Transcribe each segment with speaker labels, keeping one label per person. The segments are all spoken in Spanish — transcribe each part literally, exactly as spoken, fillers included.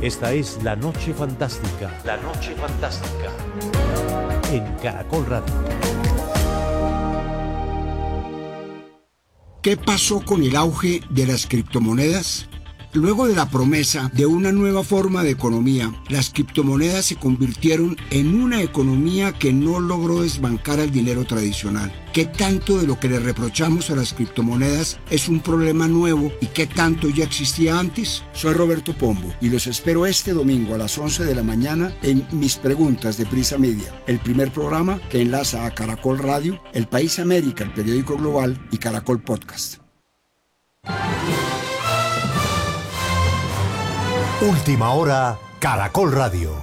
Speaker 1: Esta es La Noche Fantástica. La Noche Fantástica. En Caracol Radio.
Speaker 2: ¿Qué pasó con el auge de las criptomonedas? Luego de la promesa de una nueva forma de economía, las criptomonedas se convirtieron en una economía que no logró desbancar al dinero tradicional. ¿Qué tanto de lo que le reprochamos a las criptomonedas es un problema nuevo y qué tanto ya existía antes? Soy Roberto Pombo y los espero este domingo a las once de la mañana en Mis Preguntas de Prisa Media, el primer programa que enlaza a Caracol Radio, El País América, el periódico global y Caracol Podcast.
Speaker 3: Última hora, Caracol Radio.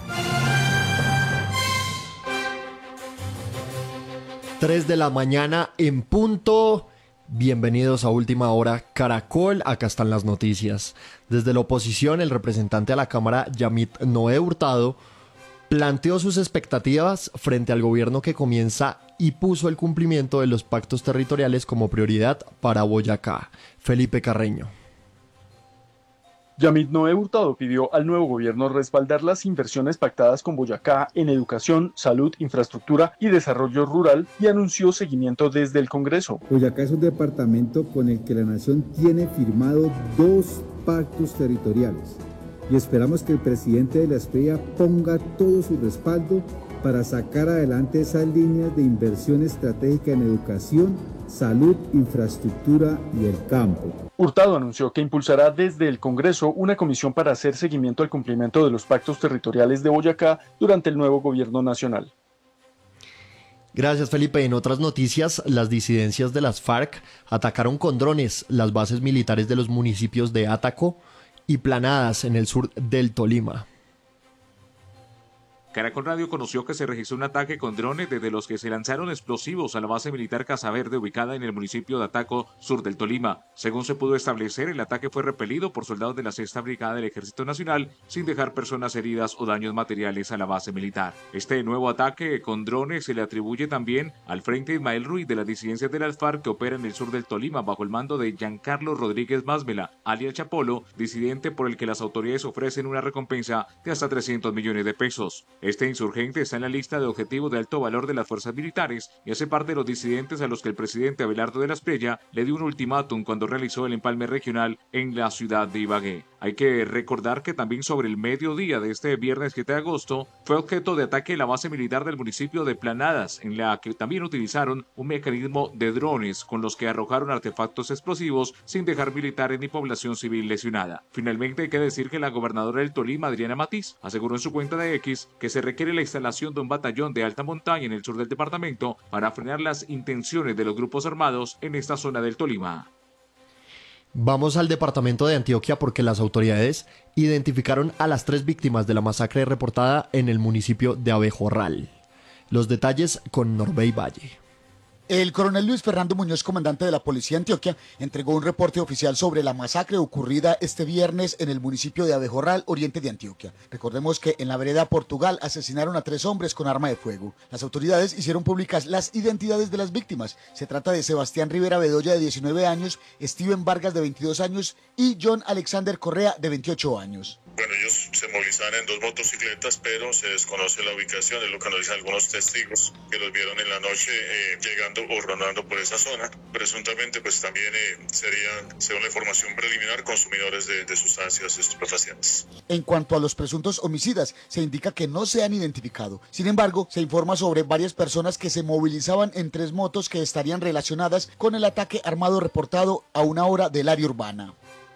Speaker 4: tres de la mañana en punto. Bienvenidos a Última Hora Caracol. Acá están las noticias. Desde la oposición, el representante a la Cámara, Yamit Noé Hurtado, planteó sus expectativas frente al gobierno que comienza y puso el cumplimiento de los pactos territoriales como prioridad para Boyacá. Felipe Carreño.
Speaker 5: Yamit Noé Hurtado pidió al nuevo gobierno respaldar las inversiones pactadas con Boyacá en educación, salud, infraestructura y desarrollo rural y anunció seguimiento desde el Congreso.
Speaker 6: Boyacá es un departamento con el que la nación tiene firmado dos pactos territoriales y esperamos que el presidente de la Espriella ponga todo su respaldo para sacar adelante esas líneas de inversión estratégica en educación, salud, infraestructura y el campo.
Speaker 5: Hurtado anunció que impulsará desde el Congreso una comisión para hacer seguimiento al cumplimiento de los pactos territoriales de Boyacá durante el nuevo gobierno nacional.
Speaker 4: Gracias, Felipe. En otras noticias, las disidencias de las FARC atacaron con drones las bases militares de los municipios de Ataco y Planadas en el sur del Tolima.
Speaker 7: Caracol Radio conoció que se registró un ataque con drones desde los que se lanzaron explosivos a la base militar Casa Verde ubicada en el municipio de Ataco, sur del Tolima. Según se pudo establecer, el ataque fue repelido por soldados de la sexta Brigada del Ejército Nacional sin dejar personas heridas o daños materiales a la base militar. Este nuevo ataque con drones se le atribuye también al Frente Ismael Ruiz de las disidencias de las FARC que opera en el sur del Tolima bajo el mando de Giancarlo Rodríguez Másmela, alias Chapolo, disidente por el que las autoridades ofrecen una recompensa de hasta trescientos millones de pesos. Este insurgente está en la lista de objetivos de alto valor de las fuerzas militares y hace parte de los disidentes a los que el presidente Abelardo de la Espriella le dio un ultimátum cuando realizó el empalme regional en la ciudad de Ibagué. Hay que recordar que también sobre el mediodía de este viernes siete de agosto fue objeto de ataque la base militar del municipio de Planadas, en la que también utilizaron un mecanismo de drones con los que arrojaron artefactos explosivos sin dejar militares ni población civil lesionada. Finalmente hay que decir que la gobernadora del Tolima, Adriana Matiz, aseguró en su cuenta de X que se requiere la instalación de un batallón de alta montaña en el sur del departamento para frenar las intenciones de los grupos armados en esta zona del Tolima.
Speaker 4: Vamos al departamento de Antioquia porque las autoridades identificaron a las tres víctimas de la masacre reportada en el municipio de Abejorral. Los detalles con Norbey Valle.
Speaker 8: El coronel Luis Fernando Muñoz, comandante de la Policía de Antioquia, entregó un reporte oficial sobre la masacre ocurrida este viernes en el municipio de Abejorral, oriente de Antioquia. Recordemos que en la vereda Portugal asesinaron a tres hombres con arma de fuego. Las autoridades hicieron públicas las identidades de las víctimas. Se trata de Sebastián Rivera Bedoya, de diecinueve años, Steven Vargas, de veintidós años, y John Alexander Correa, de veintiocho años.
Speaker 9: Bueno, ellos se movilizaban en dos motocicletas, pero se desconoce la ubicación, es lo que nos dicen algunos testigos que los vieron en la noche eh, llegando o rondando por esa zona. Presuntamente, pues también eh, serían, según la información preliminar, consumidores de, de sustancias estupefacientes.
Speaker 8: En cuanto a los presuntos homicidas, se indica que no se han identificado. Sin embargo, se informa sobre varias personas que se movilizaban en tres motos que estarían relacionadas con el ataque armado reportado a una hora del área urbana.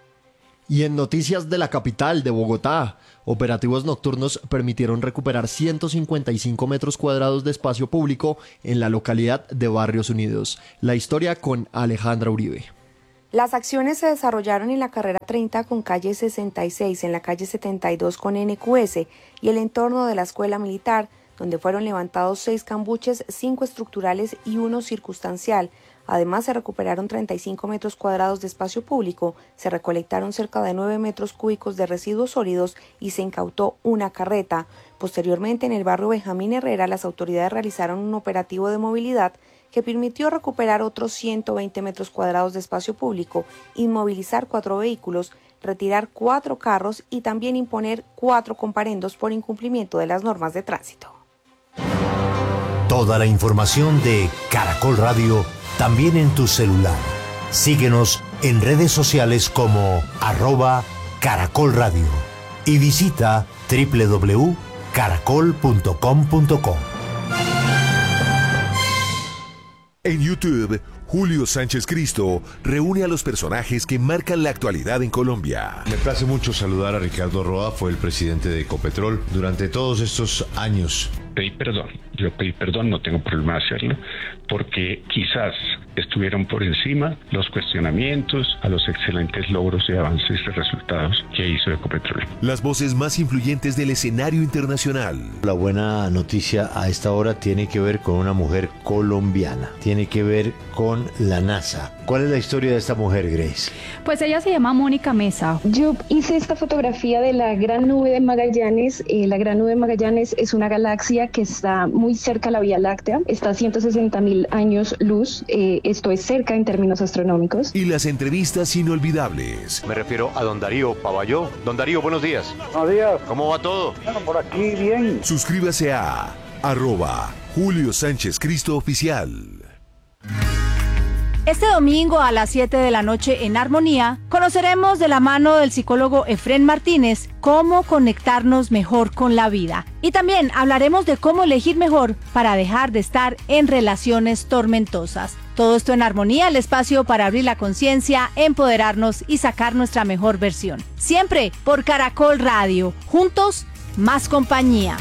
Speaker 4: Y en noticias de la capital de Bogotá, operativos nocturnos permitieron recuperar ciento cincuenta y cinco metros cuadrados de espacio público en la localidad de Barrios Unidos. La historia con Alejandra Uribe.
Speaker 10: Las acciones se desarrollaron en la carrera treinta con calle sesenta y seis, en la calle setenta y dos con N Q S y el entorno de la escuela militar, donde fueron levantados seis cambuches, cinco estructurales y uno circunstancial. Además, se recuperaron treinta y cinco metros cuadrados de espacio público, se recolectaron cerca de nueve metros cúbicos de residuos sólidos y se incautó una carreta. Posteriormente, en el barrio Benjamín Herrera, las autoridades realizaron un operativo de movilidad que permitió recuperar otros ciento veinte metros cuadrados de espacio público, inmovilizar cuatro vehículos, retirar cuatro carros y también imponer cuatro comparendos por incumplimiento de las normas de tránsito.
Speaker 3: Toda la información de Caracol Radio también en tu celular. Síguenos en redes sociales como arroba Caracol Radio y visita doble u doble u doble u punto caracol punto com punto co.
Speaker 11: En YouTube, Julio Sánchez Cristo reúne a los personajes que marcan la actualidad en Colombia.
Speaker 12: Me place mucho saludar a Ricardo Roa, fue el presidente de Ecopetrol durante todos estos años.
Speaker 13: Pedí perdón, yo pedí perdón, no tengo problema de hacerlo, porque quizás estuvieron por encima los cuestionamientos a los excelentes logros y avances y resultados que hizo Ecopetrol.
Speaker 11: Las voces más influyentes del escenario internacional.
Speaker 14: La buena noticia a esta hora tiene que ver con una mujer colombiana, tiene que ver con la NASA. ¿Cuál es la historia de esta mujer, Grace?
Speaker 15: Pues ella se llama Mónica Mesa.
Speaker 16: Yo hice esta fotografía de la Gran Nube de Magallanes. Eh, la Gran Nube de Magallanes es una galaxia que está muy cerca a la Vía Láctea, está a ciento sesenta mil años luz, eh, esto es cerca en términos astronómicos.
Speaker 11: Y las entrevistas inolvidables.
Speaker 17: Me refiero a don Darío Pavalló. Don Darío, buenos días.
Speaker 18: Buenos días.
Speaker 17: ¿Cómo va todo?
Speaker 18: Bueno, por aquí bien.
Speaker 11: Suscríbase a arroba Julio Sánchez Cristo Oficial.
Speaker 15: Este domingo a las siete de la noche en Armonía, conoceremos de la mano del psicólogo Efrén Martínez cómo conectarnos mejor con la vida. Y también hablaremos de cómo elegir mejor para dejar de estar en relaciones tormentosas. Todo esto en Armonía, el espacio para abrir la conciencia, empoderarnos y sacar nuestra mejor versión. Siempre por Caracol Radio. Juntos, más compañía.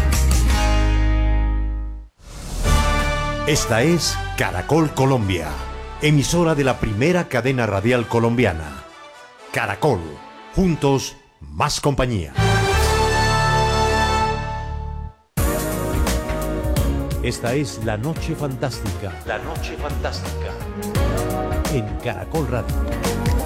Speaker 3: Esta es Caracol Colombia, emisora de la primera cadena radial colombiana. Caracol, juntos, más compañía.
Speaker 1: Esta es La Noche Fantástica. La Noche Fantástica. En Caracol Radio.